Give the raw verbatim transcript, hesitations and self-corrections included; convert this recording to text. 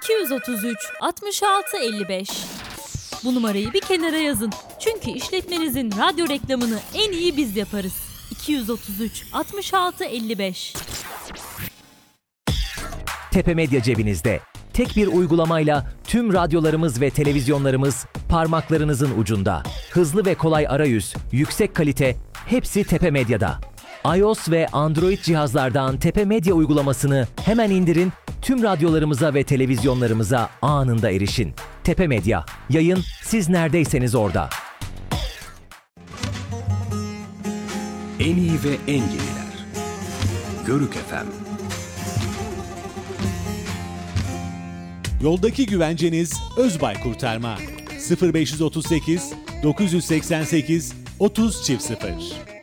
iki yüz otuz üç altmış altı elli beş. Bu numarayı bir kenara yazın. Çünkü işletmenizin radyo reklamını en iyi biz yaparız. iki yüz otuz üç altmış altı elli beş. Tepe Medya cebinizde. Tek bir uygulamayla tüm radyolarımız ve televizyonlarımız parmaklarınızın ucunda. Hızlı ve kolay arayüz, yüksek kalite, hepsi Tepe Medya'da. iOS ve Android cihazlardan Tepe Medya uygulamasını hemen indirin, tüm radyolarımıza ve televizyonlarımıza anında erişin. Tepe Medya, yayın siz neredeyseniz orada. En iyi ve en yeniler. Görük F M. Yoldaki güvenceniz Özbay Kurtarma. sıfır beş otuz sekiz dokuz seksen sekiz otuz sıfır sıfır